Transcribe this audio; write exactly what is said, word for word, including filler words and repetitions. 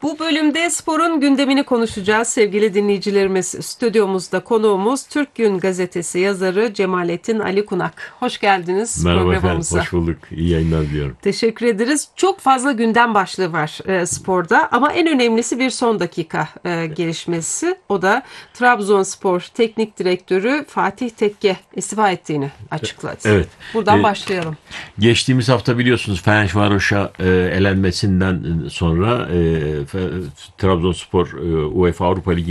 Bu bölümde sporun gündemini konuşacağız sevgili dinleyicilerimiz. Stüdyomuzda konuğumuz Türk Gün Gazetesi yazarı Cemalettin Ali Kunak. Hoş geldiniz Merhaba programımıza. efendim, hoş bulduk. İyi yayınlar diliyorum. Teşekkür ederiz. Çok fazla gündem başlığı var e, sporda ama en önemlisi bir son dakika e, gelişmesi. O da Trabzonspor Teknik Direktörü Fatih Tekke istifa ettiğini açıkladı. Evet. Buradan Ee, başlayalım. Geçtiğimiz hafta biliyorsunuz Fenerbahçe e, elenmesinden sonra e, Trabzonspor e, UEFA Avrupa Ligi